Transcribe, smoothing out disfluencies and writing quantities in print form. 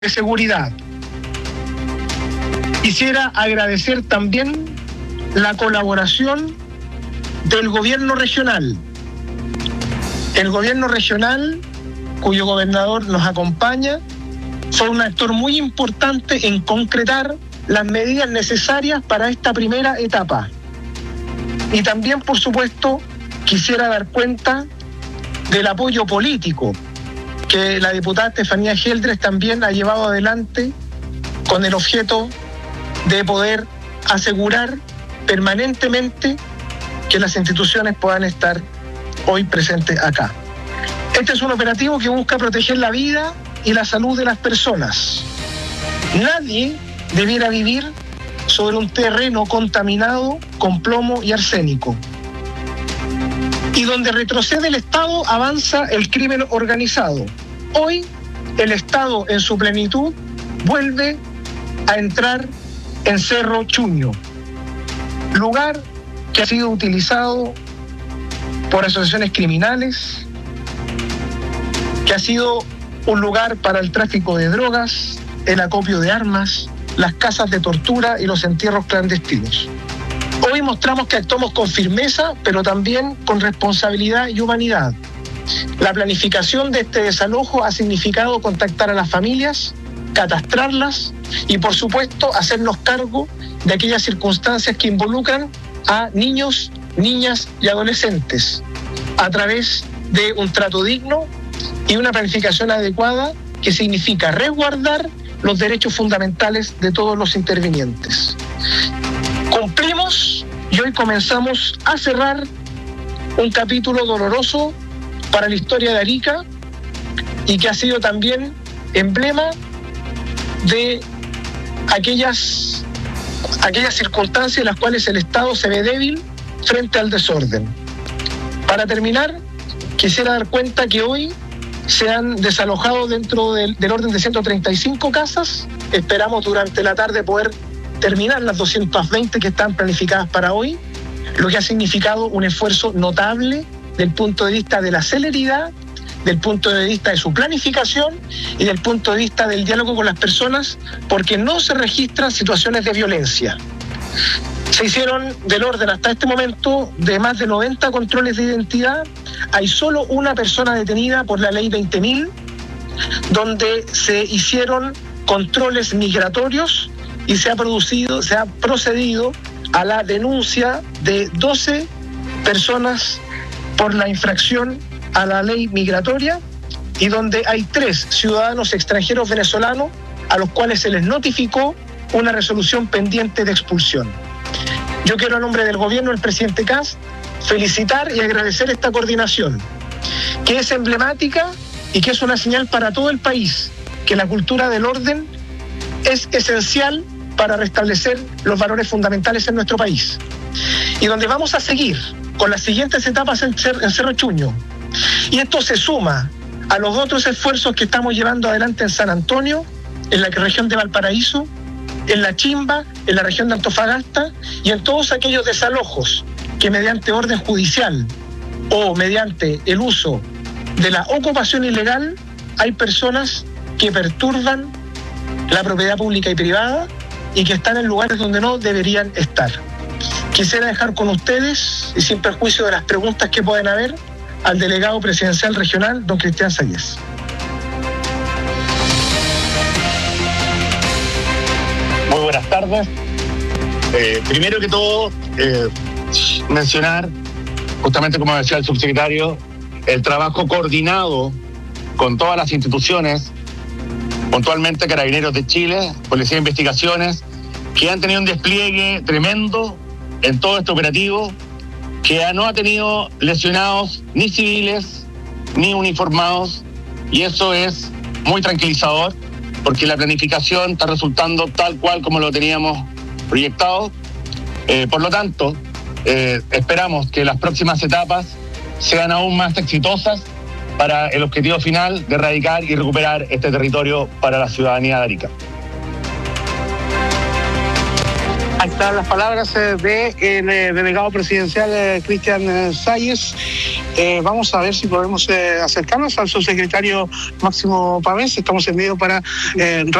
de seguridad. Quisiera agradecer también la colaboración del gobierno regional. El gobierno regional, cuyo gobernador nos acompaña, fue un actor muy importante en concretar las medidas necesarias para esta primera etapa. Y también, por supuesto, quisiera dar cuenta del apoyo político que la diputada Estefanía Geldres también ha llevado adelante con el objeto de poder asegurar permanentemente que las instituciones puedan estar hoy presentes acá. Este es un operativo que busca proteger la vida y la salud de las personas. Nadie debiera vivir sobre un terreno contaminado con plomo y arsénico. Y donde retrocede el Estado, avanza el crimen organizado. Hoy, el Estado en su plenitud vuelve a entrar en Cerro Chuño, lugar que ha sido utilizado por asociaciones criminales, que ha sido un lugar para el tráfico de drogas, el acopio de armas, las casas de tortura y los entierros clandestinos. Hoy mostramos que actuamos con firmeza, pero también con responsabilidad y humanidad. La planificación de este desalojo ha significado contactar a las familias, catastrarlas y, por supuesto, hacernos cargo de aquellas circunstancias que involucran a niños, niñas y adolescentes a través de un trato digno y una planificación adecuada que significa resguardar los derechos fundamentales de todos los intervinientes. Cumplimos y hoy comenzamos a cerrar un capítulo doloroso para la historia de Arica y que ha sido también emblema de aquellas circunstancias en las cuales el Estado se ve débil frente al desorden. Para terminar, quisiera dar cuenta que hoy se han desalojado dentro del orden de 135 casas. Esperamos durante la tarde poder terminar las 220 que están planificadas para hoy, lo que ha significado un esfuerzo notable del punto de vista de la celeridad, del punto de vista de su planificación y del punto de vista del diálogo con las personas, porque no se registran situaciones de violencia. Se hicieron del orden hasta este momento de más de 90 controles de identidad. Hay solo una persona detenida por la ley 20.000, donde se hicieron controles migratorios y se ha procedido a la denuncia de 12 personas por la infracción a la ley migratoria y donde hay 3 ciudadanos extranjeros venezolanos a los cuales se les notificó una resolución pendiente de expulsión. Yo quiero, a nombre del gobierno del presidente Kast, felicitar y agradecer esta coordinación, que es emblemática y que es una señal para todo el país, que la cultura del orden es esencial para restablecer los valores fundamentales en nuestro país. Y donde vamos a seguir con las siguientes etapas en Cerro Chuño. Y esto se suma a los otros esfuerzos que estamos llevando adelante en San Antonio, en la región de Valparaíso, en La Chimba, en la región de Antofagasta y en todos aquellos desalojos que mediante orden judicial o mediante el uso de la ocupación ilegal hay personas que perturban la propiedad pública y privada y que están en lugares donde no deberían estar. Quisiera dejar con ustedes, y sin perjuicio de las preguntas que pueden haber, al delegado presidencial regional, don Cristian Sayes. Muy buenas tardes. Primero que todo, mencionar, justamente como decía el subsecretario, el trabajo coordinado con todas las instituciones, puntualmente Carabineros de Chile, Policía de Investigaciones, que han tenido un despliegue tremendo en todo este operativo, que no ha tenido lesionados ni civiles ni uniformados, y eso es muy tranquilizador, porque la planificación está resultando tal cual como lo teníamos proyectado. Por lo tanto, esperamos que las próximas etapas sean aún más exitosas para el objetivo final de erradicar y recuperar este territorio para la ciudadanía de Arica. Ahí están las palabras del delegado presidencial Cristian Sayes. Vamos a ver si podemos acercarnos al subsecretario Máximo Pavés. Estamos en medio para